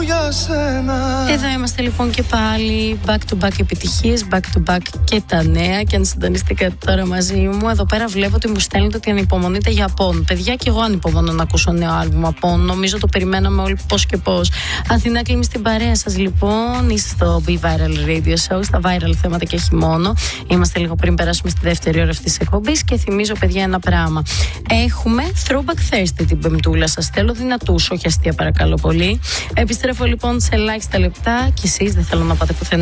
για σένα. Εδώ είμαστε λοιπόν και πάλι. Back to back επιτυχίες, back to back και τα νέα. Και αν συντονιστήκατε τώρα μαζί μου, εδώ πέρα βλέπω ότι μου στέλνετε ότι ανυπομονείτε για Απόν. Παιδιά, και εγώ ανυπομονώ να ακούσω νέο άλμπουμ Απόν. Νομίζω το περιμέναμε όλοι πώς και πώς. Αθηνά Κλίμη στην παρέα σας λοιπόν. Είστε στο Be Viral Radio Show, στα viral θέματα και όχι μόνο. Είμαστε λίγο πριν περάσουμε στη δεύτερη ώρα αυτής της εκπομπής. Και θυμίζω, παιδιά, ένα πράγμα. Έχουμε Throwback Thursday την Πεμπτούλα. Σας θέλω δυνατούς, όχι αστεία, παρακαλώ πολύ. Επιστρέφω λοιπόν σε ελάχιστα λεπτά. Και εσείς δεν θέλω να πάτε πουθενά.